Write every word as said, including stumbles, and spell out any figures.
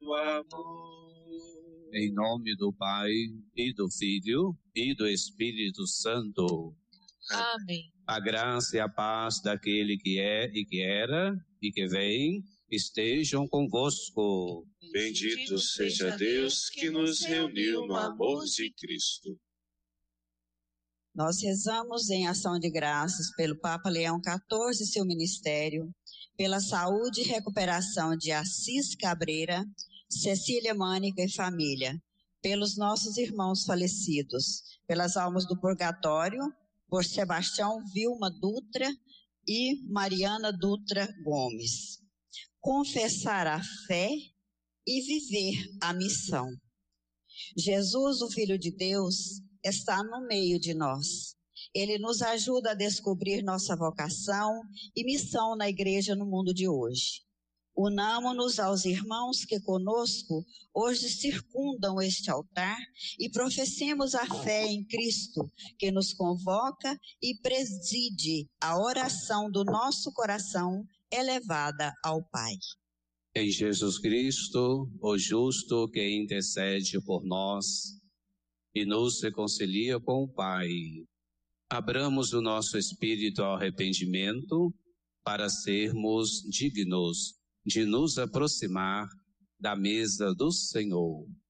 do amor. Em nome do Pai, e do Filho, e do Espírito Santo. Amém. A graça e a paz daquele que é e que era e que vem estejam convosco. Bendito seja Deus que nos reuniu no amor de Cristo. Nós rezamos em ação de graças pelo Papa Leão quatorze e seu ministério, pela saúde e recuperação de Assis Cabreira, Cecília Mânica e família, pelos nossos irmãos falecidos, pelas almas do purgatório, por Sebastião Vilma Dutra e Mariana Dutra Gomes. Confessar a fé e viver a missão. Jesus, o Filho de Deus, está no meio de nós. Ele nos ajuda a descobrir nossa vocação e missão na igreja no mundo de hoje. Unamo-nos aos irmãos que conosco hoje circundam este altar e professemos a fé em Cristo, que nos convoca e preside a oração do nosso coração elevada ao Pai. Em Jesus Cristo, o justo que intercede por nós e nos reconcilia com o Pai, abramos o nosso espírito ao arrependimento para sermos dignos de nos aproximar da mesa do Senhor.